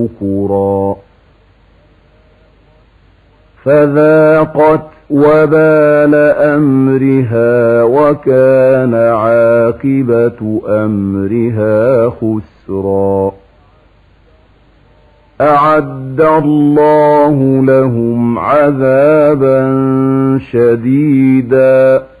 نكرا فذاقت وبال أمرها وكان عاقبة أمرها خسرا أعد الله لهم عذابا شديدا